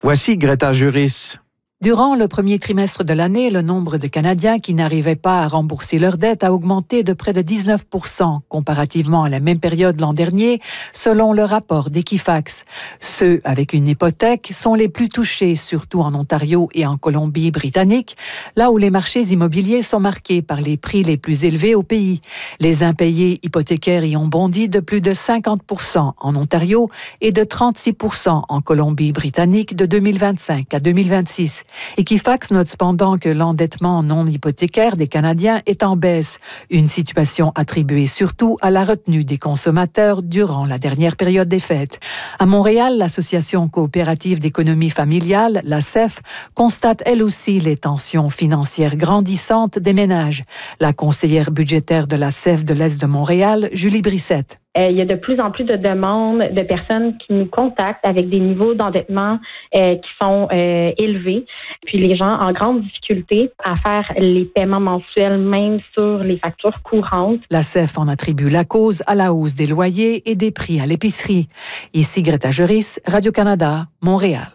Voici Greta Juris. Durant le premier trimestre de l'année, le nombre de Canadiens qui n'arrivaient pas à rembourser leurs dettes a augmenté de près de 19 % comparativement à la même période l'an dernier, selon le rapport d'Equifax. Ceux avec une hypothèque sont les plus touchés, surtout en Ontario et en Colombie-Britannique, là où les marchés immobiliers sont marqués par les prix les plus élevés au pays. Les impayés hypothécaires y ont bondi de plus de 50 % en Ontario et de 36 % en Colombie-Britannique de 2025 à 2026. Equifax note cependant que l'endettement non hypothécaire des Canadiens est en baisse, une situation attribuée surtout à la retenue des consommateurs durant la dernière période des fêtes. À Montréal, l'Association coopérative d'économie familiale, l'ACEF, constate elle aussi les tensions financières grandissantes des ménages. La conseillère budgétaire de l'ACEF de l'Est de Montréal, Julie Brissette. Il y a de plus en plus de demandes de personnes qui nous contactent avec des niveaux d'endettement qui sont élevés. Puis les gens en grande difficulté à faire les paiements mensuels, même sur les factures courantes. L'ACEF en attribue la cause à la hausse des loyers et des prix à l'épicerie. Ici Greta Juris, Radio-Canada, Montréal.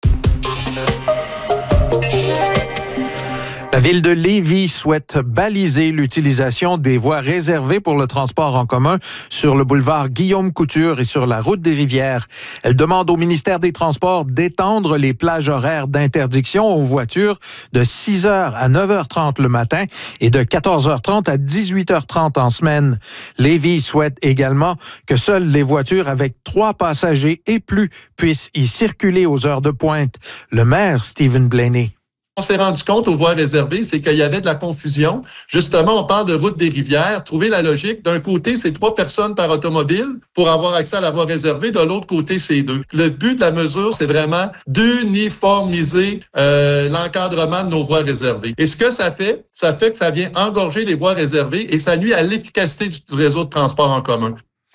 La ville de Lévis souhaite baliser l'utilisation des voies réservées pour le transport en commun sur le boulevard Guillaume-Couture et sur la route des Rivières. Elle demande au ministère des Transports d'étendre les plages horaires d'interdiction aux voitures de 6h à 9h30 le matin et de 14h30 à 18h30 en semaine. Lévis souhaite également que seules les voitures avec 3 passagers et plus puissent y circuler aux heures de pointe. Le maire, Stephen Blaney. On s'est rendu compte aux voies réservées, c'est qu'il y avait de la confusion. Justement, on parle de route des rivières. Trouver la logique. D'un côté, c'est 3 personnes par automobile pour avoir accès à la voie réservée. De l'autre côté, c'est 2. Le but de la mesure, c'est vraiment d'uniformiser l'encadrement de nos voies réservées. Et ce que ça fait que ça vient engorger les voies réservées et ça nuit à l'efficacité du réseau de transport en commun.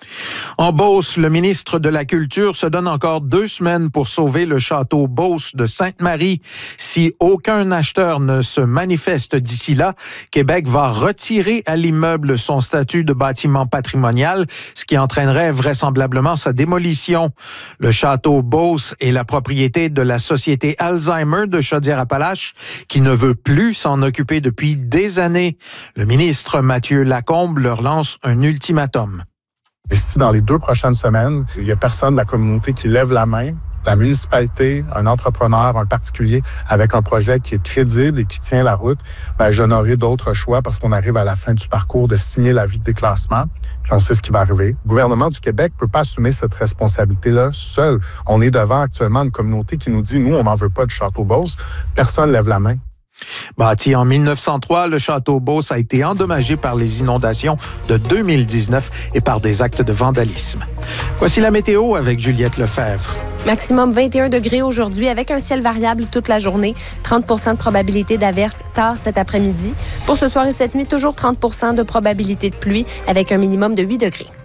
En Beauce, le ministre de la Culture se donne encore 2 semaines pour sauver le château Beauce de Sainte-Marie. Si aucun acheteur ne se manifeste d'ici là, Québec va retirer à l'immeuble son statut de bâtiment patrimonial, ce qui entraînerait vraisemblablement sa démolition. Le château Beauce est la propriété de la société Alzheimer de Chaudière-Appalaches, qui ne veut plus s'en occuper depuis des années. Le ministre Mathieu Lacombe leur lance un ultimatum. Et si dans les 2 prochaines semaines, il n'y a personne de la communauté qui lève la main, la municipalité, un entrepreneur, un particulier, avec un projet qui est crédible et qui tient la route, je n'aurai d'autre choix parce qu'on arrive à la fin du parcours de signer l'avis de déclassement. Puis on sait ce qui va arriver. Le gouvernement du Québec ne peut pas assumer cette responsabilité-là seul. On est devant actuellement une communauté qui nous dit, nous, on n'en veut pas de Château Beauce. Personne ne lève la main. Bâti en 1903, le château Beauce a été endommagé par les inondations de 2019 et par des actes de vandalisme. Voici la météo avec Juliette Lefebvre. Maximum 21 degrés aujourd'hui avec un ciel variable toute la journée. 30 % de probabilité d'averse tard cet après-midi. Pour ce soir et cette nuit, toujours 30 % de probabilité de pluie avec un minimum de 8 degrés.